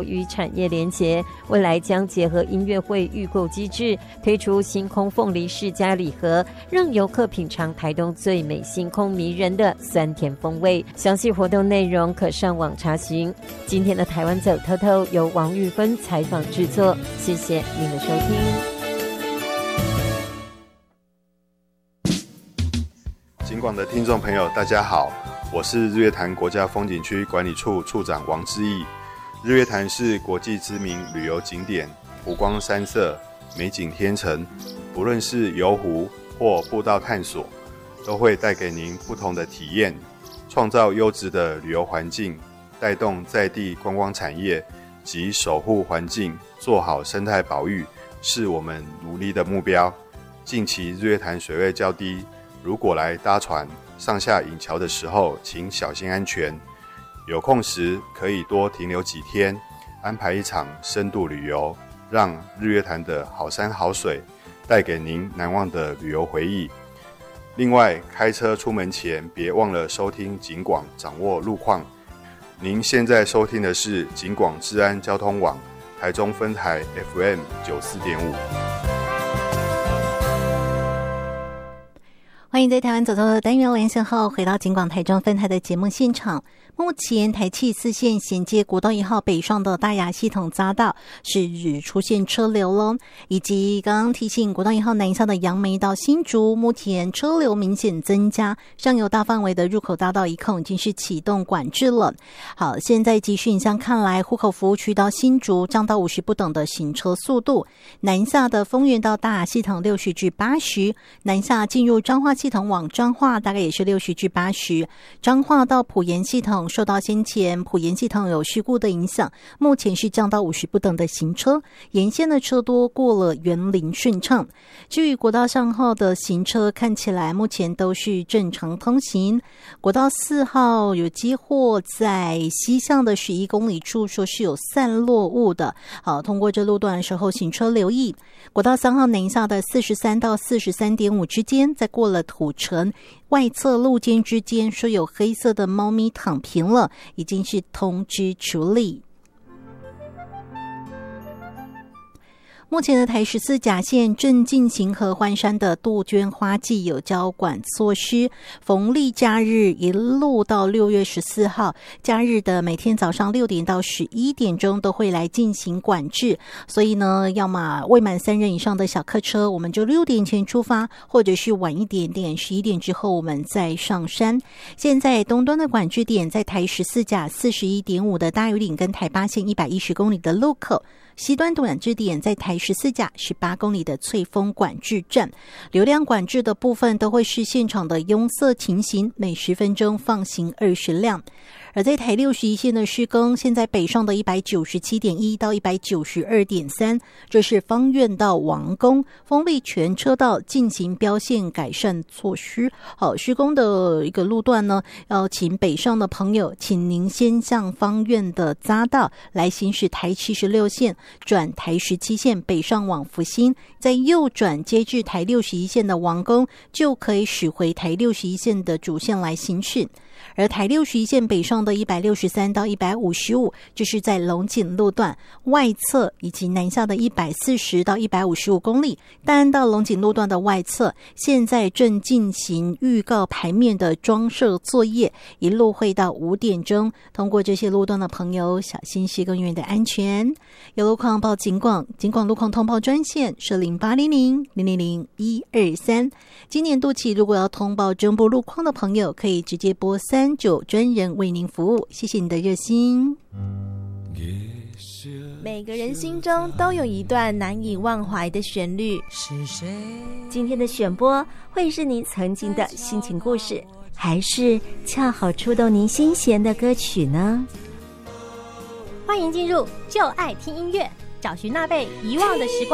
与产业连结，未来将结合音乐会预购机制，推出星空凤梨世家礼盒，让游客品尝台东最美星空迷人的酸甜风味。详细活动内容可上网查询。今天的台湾走透透由王玉芬采访制作，谢谢您的收听。 警广的听众朋友大家好，我是日月潭国家风景区管理处处长王志毅。日月潭是国际知名旅游景点，湖光山色，美景天成，不论是游湖或步道探索，都会带给您不同的体验，创造优质的旅游环境，带动在地观光产业及守护环境，做好生态保育，是我们努力的目标。近期日月潭水位较低，如果来搭船上下引桥的时候，请小心安全。有空时可以多停留几天，安排一场深度旅游，让日月潭的好山好水带给您难忘的旅游回忆。另外，开车出门前别忘了收听警广，掌握路况。您现在收听的是警广治安交通网台中分台 FM 94.5。 欢迎在台湾走透的单元连线后回到警广台中分台的节目现场。目前台七四线衔接国道1号北上的大雅系统匝道是出现车流了，以及刚刚提醒国道1号南下的杨梅到新竹，目前车流明显增加，上游大范围的入口匝道一控已经是启动管制了。好，现在集讯影像看来，户口服务区到新竹降到50不等的行车速度，南下的丰原到大雅系统60至80，南下进入彰化系统往彰化大概也是60至80，彰化到埔盐系统受到先前埔盐系统有事故的影响，目前是降到50不等的行车，沿线的车多过了园林顺畅。至于国道上号的行车看起来目前都是正常通行，国道4号有接获在西向的11公里处说是有散落物的，好，通过这路段的时候行车留意。国道3号南下的43到43.5之间，在过了土城外侧路肩之间说有黑色的猫咪躺平了，已经是通知处理。目前的台14甲线正进行合欢山的杜鹃花季有交管措施，逢例假日一路到6月14号，假日的每天早上6点到11点钟都会来进行管制，所以呢，要么未满3人以上的小客车，我们就6点前出发，或者是晚一点点11点之后我们再上山。现在东端的管制点在台14甲 41.5 的大屿岭跟台8线110公里的路口，西端管制点在台14甲18公里的翠峰管制站，流量管制的部分都会是现场的拥塞情形，每10分钟放行20辆。而在台61线的施工，现在北上的 197.1 到 192.3， 这是芳苑到王宫封闭全车道进行标线改善措施。好，施工的一个路段呢，要请北上的朋友，请您先向芳苑的匝道来行驶台76线，转台17线北上往福兴，再右转接至台61线的王宫，就可以驶回台61线的主线来行驶。而台61线北上的163到155，就是在龙井路段外侧，以及南下的140到155公里，但到龙井路段的外侧，现在正进行预告牌面的装设作业，一路会到5点钟。通过这些路段的朋友，小心施工员的安全。有路况报警广，警广路况通报专线是0800-000-123。今年度起，如果要通报中部路况的朋友，可以直接拨39专人为您服务，谢谢你的热心。 每个人心中都有一段难以忘怀的旋律， 是谁？ 今天的选播会是您曾经的心情故事，还是恰好触动您心弦的歌曲呢？ 欢迎进入就爱听音乐，找寻那被遗忘的时光。